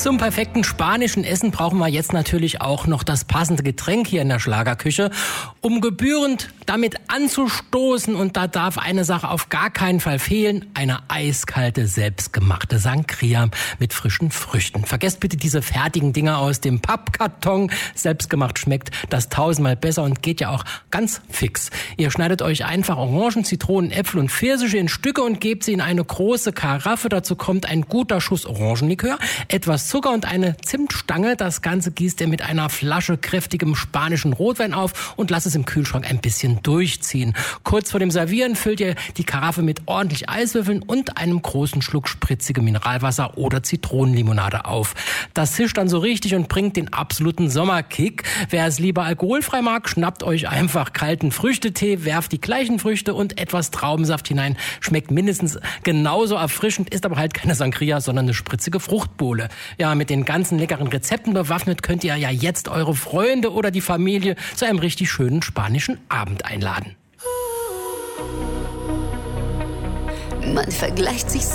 Zum perfekten spanischen Essen brauchen wir jetzt natürlich auch noch das passende Getränk hier in der Schlagerküche, um gebührend damit anzustoßen. Und da darf eine Sache auf gar keinen Fall fehlen: eine eiskalte, selbstgemachte Sangria mit frischen Früchten. Vergesst bitte diese fertigen Dinger aus dem Pappkarton. Selbstgemacht schmeckt das tausendmal besser und geht ja auch ganz fix. Ihr schneidet euch einfach Orangen, Zitronen, Äpfel und Pfirsiche in Stücke und gebt sie in eine große Karaffe. Dazu kommt ein guter Schuss Orangenlikör, etwas Zucker und eine Zimtstange. Das Ganze gießt ihr mit einer Flasche kräftigem spanischen Rotwein auf und lasst es im Kühlschrank ein bisschen durchziehen. Kurz vor dem Servieren füllt ihr die Karaffe mit ordentlich Eiswürfeln und einem großen Schluck spritzige Mineralwasser oder Zitronenlimonade auf. Das zischt dann so richtig und bringt den absoluten Sommerkick. Wer es lieber alkoholfrei mag, schnappt euch einfach kalten Früchtetee, werft die gleichen Früchte und etwas Traubensaft hinein. Schmeckt mindestens genauso erfrischend, ist aber halt keine Sangria, sondern eine spritzige Fruchtbowle. Ja, mit den ganzen leckeren Rezepten bewaffnet könnt ihr ja jetzt eure Freunde oder die Familie zu einem richtig schönen spanischen Abend einladen. Man vergleicht sich